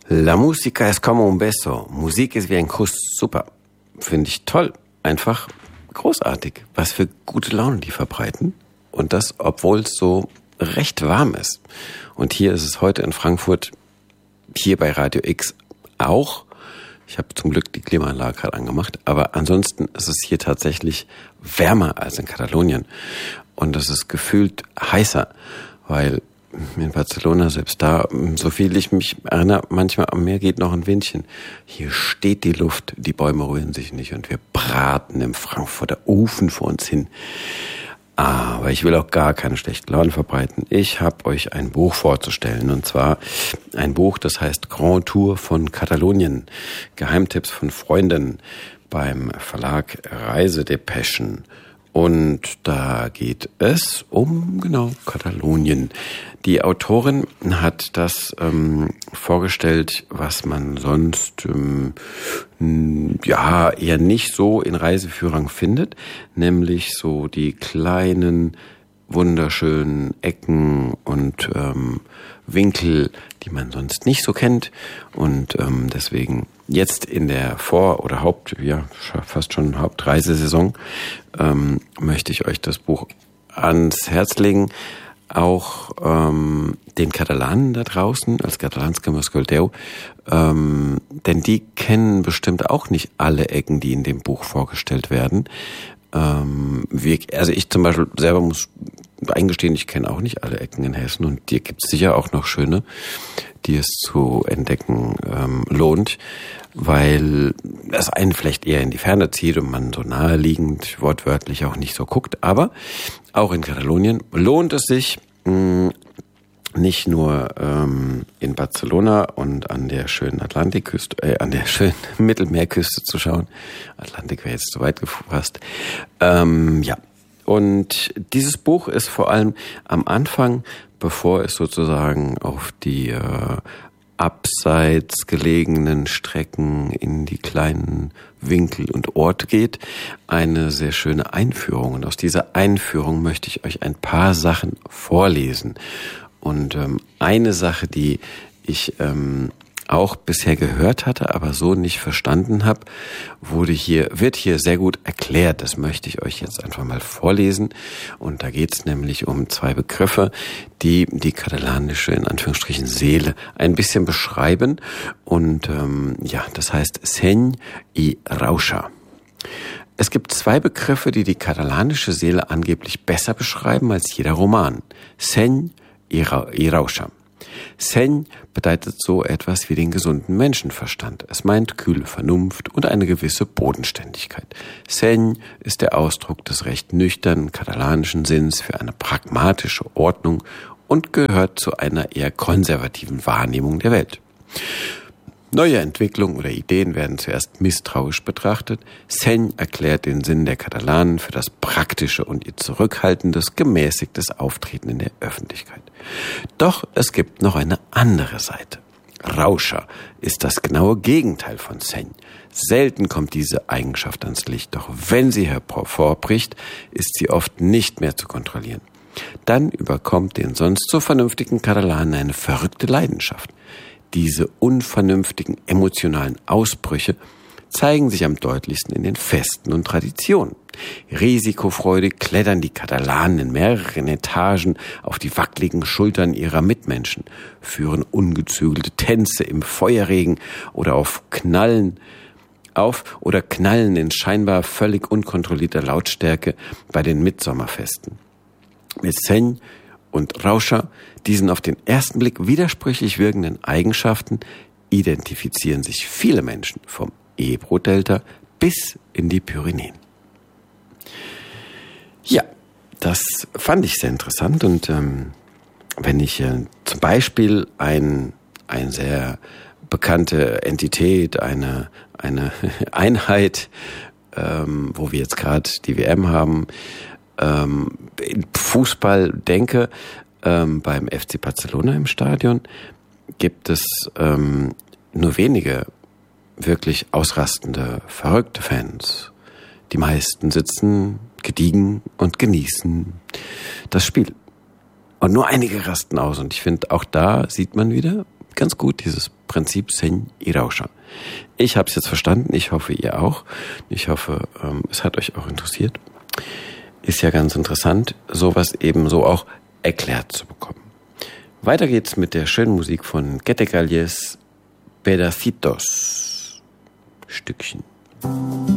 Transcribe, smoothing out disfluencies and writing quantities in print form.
La música es como un beso. Musik ist wie ein Kuss. Super. Finde ich toll. Einfach großartig. Was für gute Laune die verbreiten. Und das, obwohl es so recht warm ist. Und hier ist es heute in Frankfurt, hier bei Radio X auch. Ich habe zum Glück die Klimaanlage gerade angemacht. Aber ansonsten ist es hier tatsächlich wärmer als in Katalonien. Und es ist gefühlt heißer, weil in Barcelona, selbst da, so viel ich mich erinnere, manchmal am Meer geht noch ein Windchen. Hier steht die Luft, die Bäume rühren sich nicht und wir braten im Frankfurter Ofen vor uns hin. Aber ich will auch gar keine schlechten Laune verbreiten. Ich habe euch ein Buch vorzustellen, und zwar ein Buch, das heißt Grand Tour von Katalonien. Geheimtipps von Freunden beim Verlag Reisedepeschen. Und da geht es um, Katalonien. Die Autorin hat das vorgestellt, was man sonst eher nicht so in Reiseführern findet, nämlich so die kleinen, wunderschönen Ecken und Winkel, die man sonst nicht so kennt. Und deswegen jetzt in der fast schon Hauptreisesaison möchte ich euch das Buch ans Herz legen. Auch den Katalanen da draußen, als Catalans que m'escolteu, denn die kennen bestimmt auch nicht alle Ecken, die in dem Buch vorgestellt werden. Ich zum Beispiel selber muss eingestehen, ich kenne auch nicht alle Ecken in Hessen, und dir gibt es sicher auch noch schöne, die es zu entdecken lohnt, weil das einen vielleicht eher in die Ferne zieht und man so naheliegend wortwörtlich auch nicht so guckt. Aber auch in Katalonien lohnt es sich, nicht nur in Barcelona und an der schönen Atlantikküste, an der schönen Mittelmeerküste zu schauen. Atlantik wäre jetzt zu weit gefasst. Und dieses Buch ist vor allem am Anfang, bevor es sozusagen auf die abseits gelegenen Strecken in die kleinen Winkel und Orte geht, eine sehr schöne Einführung. Und aus dieser Einführung möchte ich euch ein paar Sachen vorlesen. Und eine Sache, die ich auch bisher gehört hatte, aber so nicht verstanden habe, wird hier sehr gut erklärt. Das möchte ich euch jetzt einfach mal vorlesen. Und da geht es nämlich um zwei Begriffe, die die katalanische, in Anführungsstrichen, Seele ein bisschen beschreiben. Und das heißt Seny y Rauxa. Es gibt zwei Begriffe, die die katalanische Seele angeblich besser beschreiben als jeder Roman. Seny y Rauxa. Seny bedeutet so etwas wie den gesunden Menschenverstand. Es meint kühle Vernunft und eine gewisse Bodenständigkeit. Seny ist der Ausdruck des recht nüchternen katalanischen Sinns für eine pragmatische Ordnung und gehört zu einer eher konservativen Wahrnehmung der Welt. Neue Entwicklungen oder Ideen werden zuerst misstrauisch betrachtet. Seny erklärt den Sinn der Katalanen für das praktische und ihr zurückhaltendes, gemäßigtes Auftreten in der Öffentlichkeit. Doch es gibt noch eine andere Seite. Rauxa ist das genaue Gegenteil von Seny. Selten kommt diese Eigenschaft ans Licht, doch wenn sie hervorbricht, ist sie oft nicht mehr zu kontrollieren. Dann überkommt den sonst so vernünftigen Katalanen eine verrückte Leidenschaft. Diese unvernünftigen emotionalen Ausbrüche zeigen sich am deutlichsten in den Festen und Traditionen. Risikofreudig klettern die Katalanen in mehreren Etagen auf die wackeligen Schultern ihrer Mitmenschen, führen ungezügelte Tänze im Feuerregen oder knallen in scheinbar völlig unkontrollierter Lautstärke bei den Mitsommerfesten. Mit Seny und Rauxa, diesen auf den ersten Blick widersprüchlich wirkenden Eigenschaften, identifizieren sich viele Menschen vom Ebro-Delta bis in die Pyrenäen. Ja, das fand ich sehr interessant. Und wenn ich zum Beispiel eine sehr bekannte Entität, eine Einheit, wo wir jetzt gerade die WM haben, in Fußball denke, beim FC Barcelona im Stadion gibt es nur wenige wirklich ausrastende, verrückte Fans. Die meisten sitzen gediegen und genießen das Spiel. Und nur einige rasten aus. Und ich finde, auch da sieht man wieder, ganz gut, dieses Prinzip Sen Irausha. Ich habe es jetzt verstanden, ich hoffe, ihr auch. Ich hoffe, es hat euch auch interessiert. Ist ja ganz interessant, sowas eben so auch erklärt zu bekommen. Weiter geht's mit der schönen Musik von Quetecailles, Pedacitos, Stückchen.